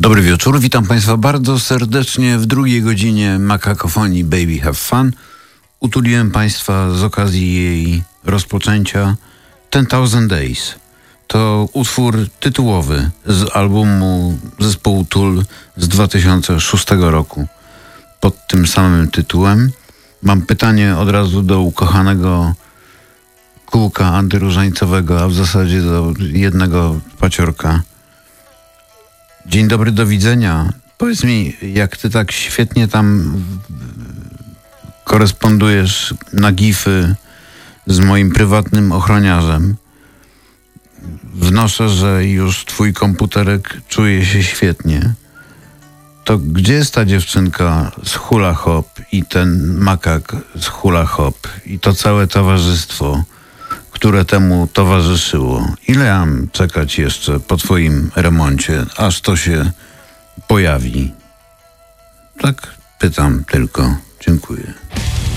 Dobry wieczór, witam Państwa bardzo serdecznie w drugiej godzinie Makakofonii Baby Have Fun. Utuliłem Państwa z okazji jej rozpoczęcia 10,000 Days. To utwór tytułowy z albumu zespołu Tool z 2006 roku. Pod tym samym tytułem mam pytanie od razu do ukochanego kółka antyróżańcowego, a w zasadzie do jednego paciorka. Dzień dobry, do widzenia. Powiedz mi, jak ty tak świetnie tam korespondujesz na gify z moim prywatnym ochroniarzem. Wnoszę, że już twój komputerek czuje się świetnie. To gdzie jest ta dziewczynka z hula hop i ten makak z hula hop i to całe towarzystwo, które temu towarzyszyło? Ile ja mam czekać jeszcze po twoim remoncie, aż to się pojawi? Tak pytam tylko. Dziękuję.